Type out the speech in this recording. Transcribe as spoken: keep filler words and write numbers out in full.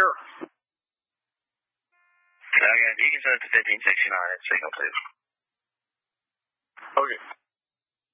sure. Okay, you can send it to fifteen sixty-nine at signal two. Okay.